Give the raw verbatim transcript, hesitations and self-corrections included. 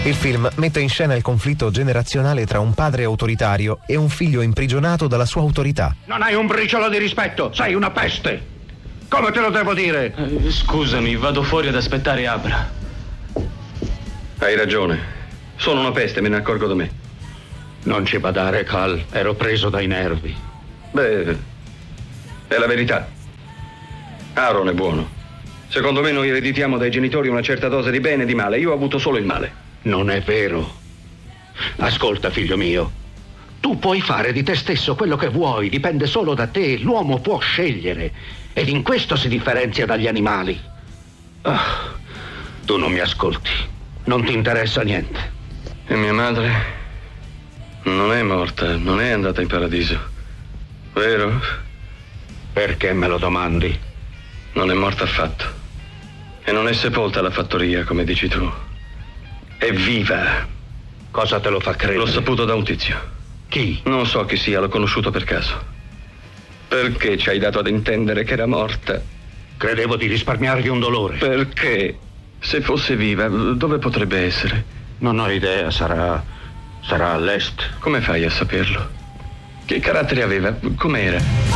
Il film mette in scena il conflitto generazionale tra un padre autoritario e un figlio imprigionato dalla sua autorità. Non hai un briciolo di rispetto, sei una peste! Come te lo devo dire? Eh, scusami, vado fuori ad aspettare Abra. Hai ragione. Sono una peste, me ne accorgo da me. Non ci badare, Cal. Ero preso dai nervi. Beh, è la verità. Aaron è buono. Secondo me noi ereditiamo dai genitori una certa dose di bene e di male. Io ho avuto solo il male. Non è vero. Ascolta, figlio mio. Tu puoi fare di te stesso quello che vuoi. Dipende solo da te. L'uomo può scegliere. Ed in questo si differenzia dagli animali. Ah, tu non mi ascolti. Non ti interessa niente. E mia madre non è morta, non è andata in paradiso, vero? Perché me lo domandi? Non è morta affatto. E non è sepolta alla fattoria, come dici tu. È viva. Cosa te lo fa credere? L'ho saputo da un tizio. Chi? Non so chi sia, l'ho conosciuto per caso. Perché ci hai dato ad intendere che era morta? Credevo di risparmiargli un dolore. Perché? Se fosse viva, dove potrebbe essere? Non ho idea, sarà... sarà all'est. Come fai a saperlo? Che carattere aveva? Com'era?